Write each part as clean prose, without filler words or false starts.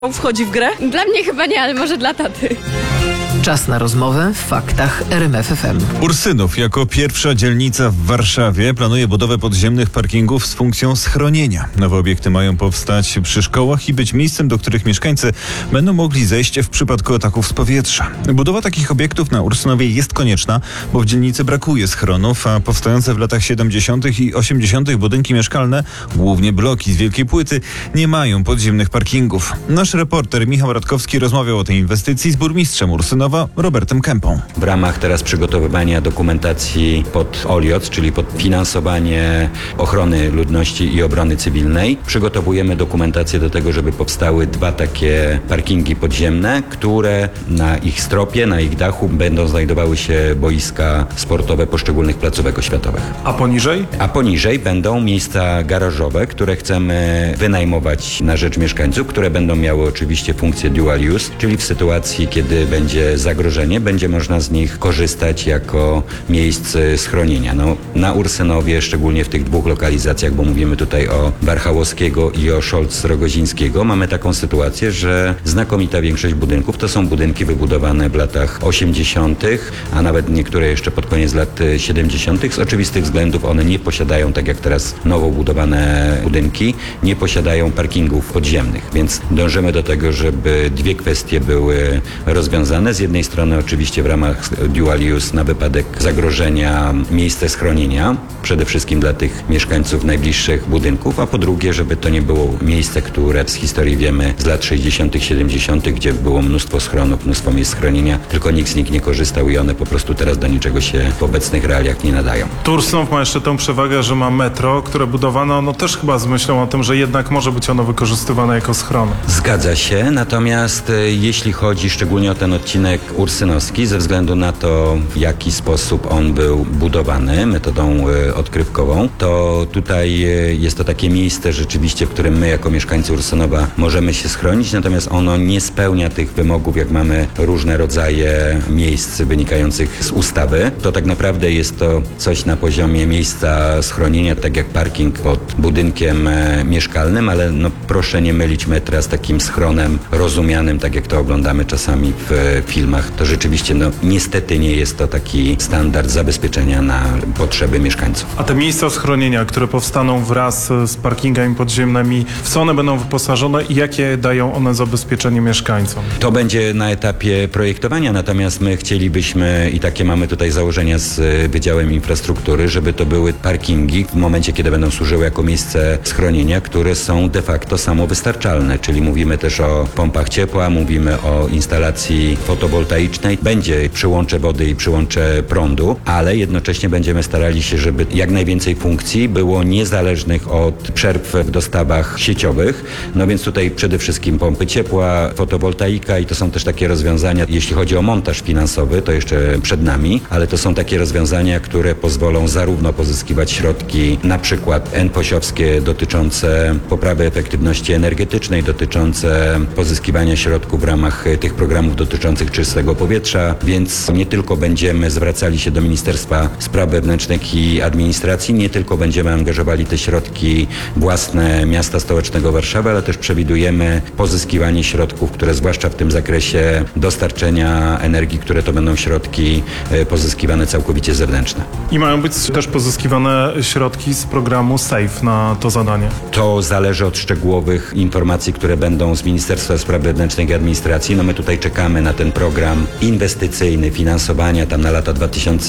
Wchodzi w grę? Dla mnie chyba nie, ale może dla taty. Czas na rozmowę w faktach RMF FM. Ursynów jako pierwsza dzielnica w Warszawie planuje budowę podziemnych parkingów z funkcją schronienia. Nowe obiekty mają powstać przy szkołach i być miejscem, do których mieszkańcy będą mogli zejść w przypadku ataków z powietrza. Budowa takich obiektów na Ursynowie jest konieczna, bo w dzielnicy brakuje schronów, a powstające w latach 70. i 80. budynki mieszkalne, głównie bloki z wielkiej płyty, nie mają podziemnych parkingów. Nasz reporter Michał Radkowski rozmawiał o tej inwestycji z burmistrzem Ursynowa, Robertem Kępą. W ramach teraz przygotowywania dokumentacji pod OLIOC, czyli pod finansowanie ochrony ludności i obrony cywilnej, przygotowujemy dokumentację do tego, żeby powstały 2 takie parkingi podziemne, które na ich stropie, na ich dachu będą znajdowały się boiska sportowe poszczególnych placówek oświatowych. A poniżej? A poniżej będą miejsca garażowe, które chcemy wynajmować na rzecz mieszkańców, które będą miały oczywiście funkcję dual use, czyli w sytuacji, kiedy będzie zagrożenie, będzie można z nich korzystać jako miejsc schronienia. Na Ursynowie, szczególnie w tych 2 lokalizacjach, bo mówimy tutaj o Warchałowskiego i o Szolc-Rogozińskiego, mamy taką sytuację, że znakomita większość budynków to są budynki wybudowane w latach 80., a nawet niektóre jeszcze pod koniec lat 70. Z oczywistych względów one nie posiadają, tak jak teraz nowo budowane budynki, nie posiadają parkingów podziemnych, więc dążymy do tego, żeby 2 kwestie były rozwiązane. Z jednej strony oczywiście w ramach dual use na wypadek zagrożenia miejsce schronienia, przede wszystkim dla tych mieszkańców najbliższych budynków, a po drugie, żeby to nie było miejsce, które z historii wiemy z lat 60., 70., gdzie było mnóstwo schronów, mnóstwo miejsc schronienia, tylko nikt z nich nie korzystał i one po prostu teraz do niczego się w obecnych realiach nie nadają. Ursynów ma jeszcze tę przewagę, że ma metro, które budowano też chyba z myślą o tym, że jednak może być ono wykorzystywane jako schrony. Zgadza się, natomiast jeśli chodzi szczególnie o ten odcinek ursynowski, ze względu na to, w jaki sposób on był budowany metodą odkrywkową, to tutaj jest to takie miejsce rzeczywiście, w którym my jako mieszkańcy Ursynowa możemy się schronić, natomiast ono nie spełnia tych wymogów, jak mamy różne rodzaje miejsc wynikających z ustawy. To tak naprawdę jest to coś na poziomie miejsca schronienia, tak jak parking pod budynkiem mieszkalnym, ale proszę nie mylić metra z takim schronem rozumianym, tak jak to oglądamy czasami w filmach. To rzeczywiście niestety nie jest to taki standard zabezpieczenia na potrzeby mieszkańców. A te miejsca schronienia, które powstaną wraz z parkingami podziemnymi, w co one będą wyposażone i jakie dają one zabezpieczenie mieszkańcom? To będzie na etapie projektowania, natomiast my chcielibyśmy, i takie mamy tutaj założenia z Wydziałem Infrastruktury, żeby to były parkingi w momencie, kiedy będą służyły jako miejsce schronienia, które są de facto samowystarczalne, czyli mówimy też o pompach ciepła, mówimy o instalacji fotowoltaicznej. Będzie przyłącze wody i przyłącze prądu, ale jednocześnie będziemy starali się, żeby jak najwięcej funkcji było niezależnych od przerw w dostawach sieciowych. Więc tutaj przede wszystkim pompy ciepła, fotowoltaika i to są też takie rozwiązania, jeśli chodzi o montaż finansowy, to jeszcze przed nami, ale to są takie rozwiązania, które pozwolą zarówno pozyskiwać środki, na przykład NPOŚ-owskie dotyczące poprawy efektywności energetycznej, dotyczące pozyskiwania środków w ramach tych programów dotyczących czystego powietrza, więc nie tylko będziemy zwracali się do Ministerstwa Spraw Wewnętrznych i Administracji, nie tylko będziemy angażowali te środki własne miasta stołecznego Warszawy, ale też przewidujemy pozyskiwanie środków, które zwłaszcza w tym zakresie dostarczenia energii, które to będą środki pozyskiwane całkowicie zewnętrzne. I mają być też pozyskiwane środki z programu SAFE na to zadanie. To zależy od szczegółowych informacji, które będą z Ministerstwa Spraw Wewnętrznych i Administracji. My tutaj czekamy na ten program inwestycyjny finansowania tam na lata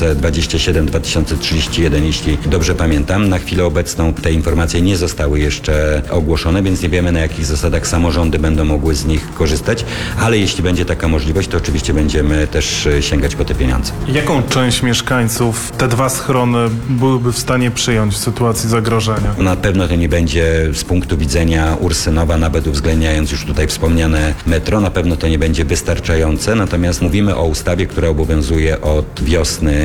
2027-2031, jeśli dobrze pamiętam. Na chwilę obecną te informacje nie zostały jeszcze ogłoszone, więc nie wiemy, na jakich zasadach samorządy będą mogły z nich korzystać, ale jeśli będzie taka możliwość, to oczywiście będziemy też sięgać po te pieniądze. Jaką część mieszkańców te 2 schrony byłyby w stanie przyjąć w sytuacji zagrożenia? Na pewno to nie będzie z punktu widzenia Ursynowa, nawet uwzględniając już tutaj wspomniane metro, na pewno to nie będzie wystarczające, Natomiast mówimy o ustawie, która obowiązuje od wiosny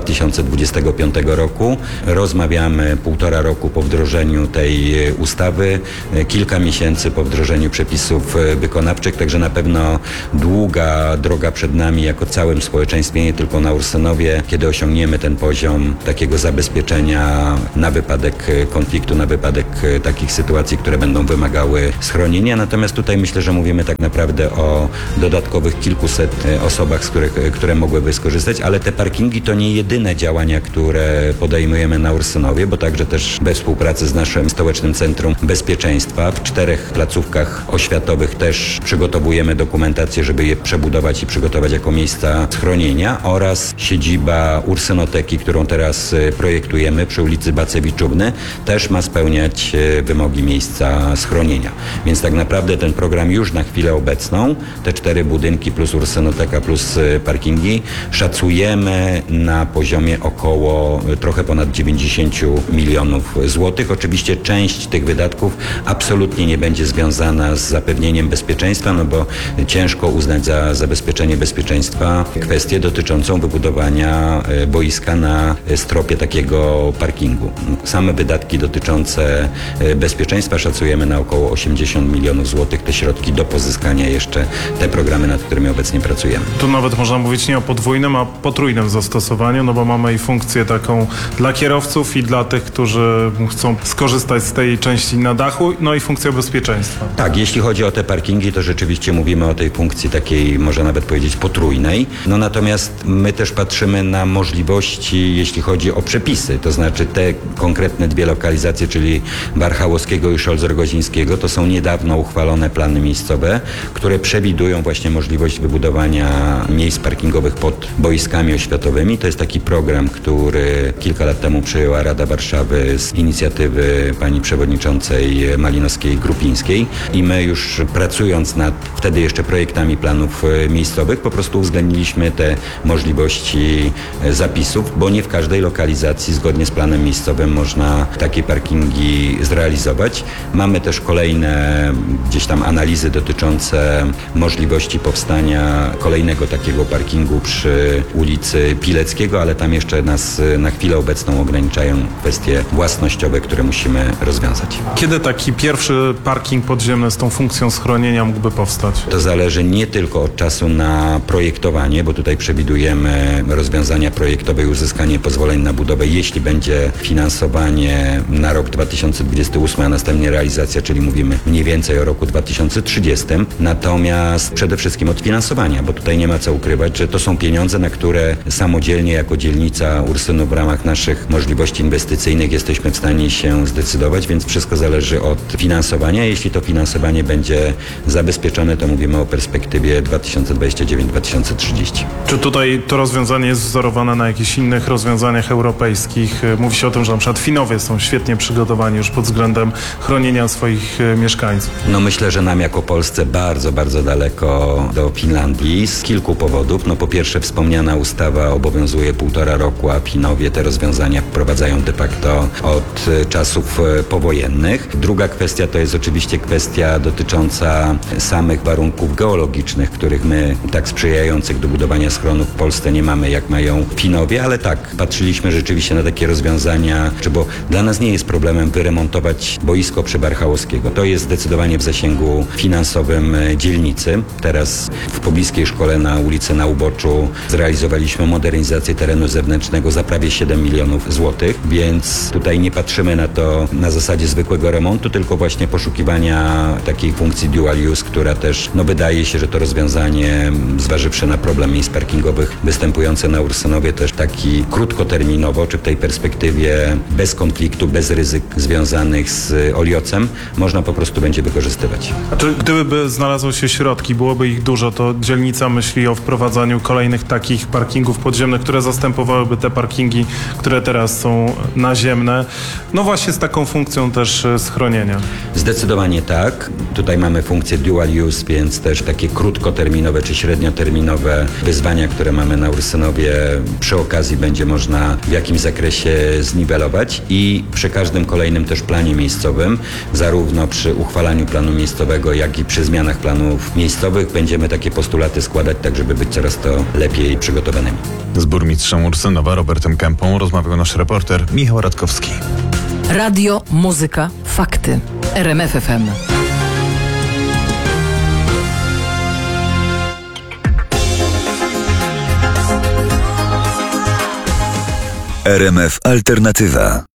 2025 roku. Rozmawiamy 1,5 roku po wdrożeniu tej ustawy, kilka miesięcy po wdrożeniu przepisów wykonawczych, także na pewno długa droga przed nami jako całym społeczeństwie, nie tylko na Ursynowie, kiedy osiągniemy ten poziom takiego zabezpieczenia na wypadek konfliktu, na wypadek takich sytuacji, które będą wymagały schronienia. Natomiast tutaj myślę, że mówimy tak naprawdę o dodatkowych kilkuset osobach, które mogłyby skorzystać, ale te parkingi to nie jedyne działania, które podejmujemy na Ursynowie, bo także też we współpracy z naszym Stołecznym Centrum Bezpieczeństwa w 4 placówkach oświatowych też przygotowujemy dokumentację, żeby je przebudować i przygotować jako miejsca schronienia, oraz siedziba Ursynoteki, którą teraz projektujemy przy ulicy Bacewiczówny, też ma spełniać wymogi miejsca schronienia. Więc tak naprawdę ten program już na chwilę obecną, te 4 budynki plus Ursynoteka plus parkingi, szacujemy na poziomie około trochę ponad 90 milionów złotych. Oczywiście część tych wydatków absolutnie nie będzie związana z zapewnieniem bezpieczeństwa, no bo ciężko uznać za zabezpieczenie bezpieczeństwa kwestię dotyczącą wybudowania boiska na stropie takiego parkingu. Same wydatki dotyczące bezpieczeństwa szacujemy na około 80 milionów złotych. Te środki do pozyskania jeszcze, te programy, nad którymi obecnie pracujemy. Tu nawet można mówić nie o podwójnym, a potrójnym zastosowaniu, no bo mamy i funkcję taką dla kierowców i dla tych, którzy chcą skorzystać z tej części na dachu, no i funkcję bezpieczeństwa. Tak, jeśli chodzi o te parkingi, to rzeczywiście mówimy o tej funkcji takiej, można nawet powiedzieć, potrójnej. No natomiast my też patrzymy na możliwości, jeśli chodzi o przepisy, to znaczy te konkretne 2 lokalizacje, czyli Warchałowskiego i Szolzer-Gozińskiego, to są niedawno uchwalone plany miejscowe, które przewidują właśnie możliwość wybudowania miejsc parkingowych pod boiskami oświatowymi. To jest taki program, który kilka lat temu przyjęła Rada Warszawy z inicjatywy pani przewodniczącej Malinowskiej-Grupińskiej i my już pracując nad wtedy jeszcze projektami planów miejscowych po prostu uwzględniliśmy te możliwości zapisów, bo nie w każdej lokalizacji zgodnie z planem miejscowym można takie parkingi zrealizować. Mamy też kolejne gdzieś tam analizy dotyczące możliwości powstania kolejnego takiego parkingu przy ulicy Pileckiego, ale tam jeszcze nas na chwilę obecną ograniczają kwestie własnościowe, które musimy rozwiązać. Kiedy taki pierwszy parking podziemny z tą funkcją schronienia mógłby powstać? To zależy nie tylko od czasu na projektowanie, bo tutaj przewidujemy rozwiązania projektowe i uzyskanie pozwoleń na budowę, jeśli będzie finansowanie na rok 2028, a następnie realizacja, czyli mówimy mniej więcej o roku 2030. Natomiast przede wszystkim od finansowania, bo tutaj nie ma co ukrywać, że to są pieniądze, na które samodzielnie jako dzielnica Ursynów w ramach naszych możliwości inwestycyjnych jesteśmy w stanie się zdecydować, więc wszystko zależy od finansowania. Jeśli to finansowanie będzie zabezpieczone, to mówimy o perspektywie 2029-2030. Czy tutaj to rozwiązanie jest wzorowane na jakichś innych rozwiązaniach europejskich? Mówi się o tym, że na przykład Finowie są świetnie przygotowani już pod względem chronienia swoich mieszkańców. No myślę, że nam jako Polsce bardzo, bardzo daleko do Finlandii z kilku powodów. No po pierwsze wspomniana ustawa obowiązuje 1,5 roku, a Finowie te rozwiązania wprowadzają de facto od czasów powojennych. Druga kwestia to jest oczywiście kwestia dotycząca samych warunków geologicznych, których my tak sprzyjających do budowania schronów w Polsce nie mamy, jak mają Finowie, ale tak, patrzyliśmy rzeczywiście na takie rozwiązania, bo dla nas nie jest problemem wyremontować boisko przy Warchałowskiego. To jest zdecydowanie w zasięgu finansowym dzielnicy. Teraz w pobliskiej szkole na ulicy na Uboczu zrealizowaliśmy modernizację terenu zewnętrznego za prawie 7 milionów złotych, więc tutaj nie patrzymy na to na zasadzie zwykłego remontu, tylko właśnie poszukiwania takiej funkcji dual use, która też, no wydaje się, że to rozwiązanie, zważywszy na problem miejsc parkingowych występujące na Ursynowie, też taki krótkoterminowo, czy w tej perspektywie bez konfliktu, bez ryzyk związanych z Oliocem, można po prostu będzie wykorzystywać. A czy gdyby znalazły się środki, byłoby ich dużo, to dzielnica myśli o wprowadzaniu kolejnych takich parkingów podziemnych, które zastępowałyby te parkingi, które teraz są naziemne, no właśnie z taką funkcją też schronienia? Zdecydowanie tak. Tutaj mamy funkcję dual use, więc też takie krótkoterminowe czy średnioterminowe wyzwania, które mamy na Ursynowie, przy okazji będzie można w jakimś zakresie zniwelować i przy każdym kolejnym też planie miejscowym, zarówno przy uchwalaniu planu miejscowego, jak i przy zmianach planów miejscowych będziemy takie postulaty aparaty składać, tak żeby być coraz to lepiej przygotowanymi. Z burmistrzem Ursynowa Robertem Kępą rozmawiał nasz reporter Michał Radkowski. Radio, muzyka, fakty. RMF FM. RMF Alternatywa.